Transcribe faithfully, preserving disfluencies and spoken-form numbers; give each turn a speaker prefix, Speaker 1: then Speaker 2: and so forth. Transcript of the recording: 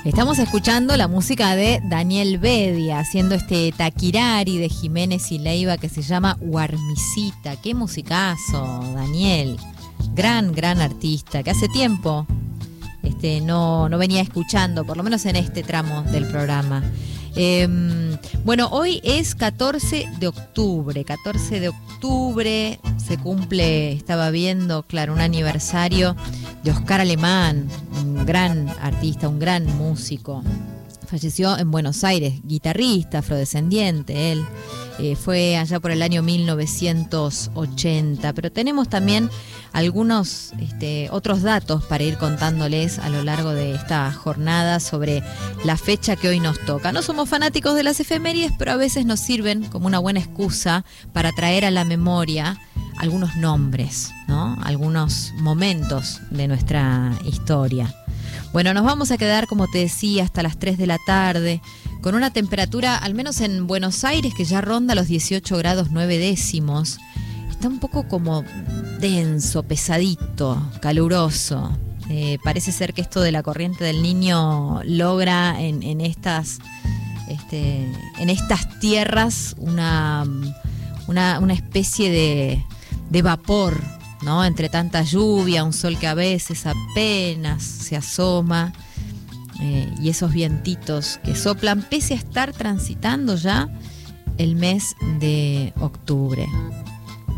Speaker 1: Estamos escuchando la música de Daniel Bedia, haciendo este taquirari de Jiménez y Leiva que se llama Guarmisita. ¡Qué musicazo, Daniel! Gran, gran artista, que hace tiempo este, no, no venía escuchando, por lo menos en este tramo del programa. Eh, bueno, hoy es catorce de octubre, catorce de octubre se cumple, estaba viendo, claro, un aniversario de Oscar Alemán, un gran artista, un gran músico. Falleció en Buenos Aires, guitarrista, afrodescendiente, él. Eh, fue allá por el año mil novecientos ochenta, pero tenemos también algunos este, otros datos para ir contándoles a lo largo de esta jornada sobre la fecha que hoy nos toca. No somos fanáticos de las efemérides, pero a veces nos sirven como una buena excusa para traer a la memoria algunos nombres, ¿no? Algunos momentos de nuestra historia. Bueno, nos vamos a quedar, como te decía, hasta las tres de la tarde, con una temperatura, al menos en Buenos Aires, que ya ronda los dieciocho grados nueve décimos. Está un poco como denso, pesadito, caluroso. Eh, parece ser que esto de la corriente del Niño logra en, en estas, este, en estas tierras una, una, una especie de, de vapor, ¿no? Entre tanta lluvia, un sol que a veces apenas se asoma, eh, y esos vientitos que soplan pese a estar transitando ya el mes de octubre.